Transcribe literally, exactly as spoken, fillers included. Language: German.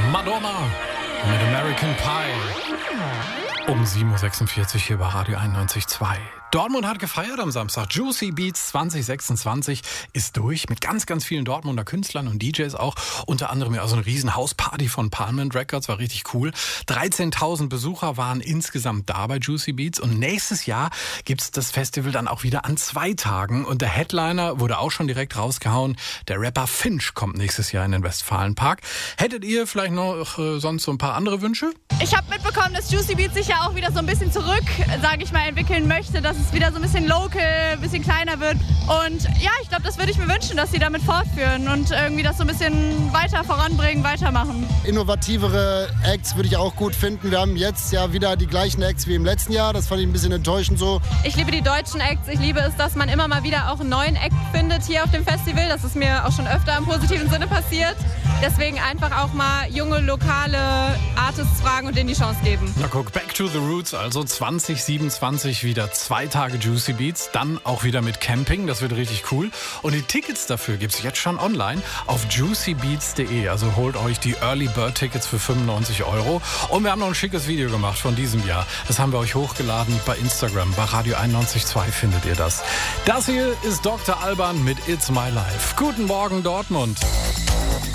Madonna mit American Pie. Um sieben Uhr sechsundvierzig hier bei Radio einundneunzig Komma zwei. Dortmund hat gefeiert am Samstag. Juicy Beats zwanzig sechsundzwanzig ist durch mit ganz, ganz vielen Dortmunder Künstlern und D Js auch. Unter anderem ja so eine riesen Hausparty von Palmant Records, war richtig cool. dreizehntausend Besucher waren insgesamt da bei Juicy Beats. Und nächstes Jahr gibt's das Festival dann auch wieder an zwei Tagen. Und der Headliner wurde auch schon direkt rausgehauen. Der Rapper Finch kommt nächstes Jahr in den Westfalenpark. Hättet ihr vielleicht noch äh, sonst so ein paar andere Wünsche? Ich habe mitbekommen, dass Juicy Beats sich ja auch wieder so ein bisschen zurück, sage ich mal, entwickeln möchte, dass es wieder so ein bisschen local, ein bisschen kleiner wird. Und ja, ich glaube, das würde ich mir wünschen, dass sie damit fortführen und irgendwie das so ein bisschen weiter voranbringen, weitermachen. Innovativere Acts würde ich auch gut finden. Wir haben jetzt ja wieder die gleichen Acts wie im letzten Jahr. Das fand ich ein bisschen enttäuschend so. Ich liebe die deutschen Acts. Ich liebe es, dass man immer mal wieder auch einen neuen Act findet hier auf dem Festival. Das ist mir auch schon öfter im positiven Sinne passiert. Deswegen einfach auch mal junge, lokale Artists fragen und denen die Chance geben. Na guck, back to the roots, also zwanzig siebenundzwanzig wieder zwei Tage Juicy Beats, dann auch wieder mit Camping, das wird richtig cool. Und die Tickets dafür gibt es jetzt schon online auf juicy beats punkt de, also holt euch die Early Bird Tickets für fünfundneunzig Euro. Und wir haben noch ein schickes Video gemacht von diesem Jahr. Das haben wir euch hochgeladen bei Instagram, bei Radio einundneunzig Komma zwei findet ihr das. Das hier ist Doktor Alban mit It's My Life. Guten Morgen Dortmund.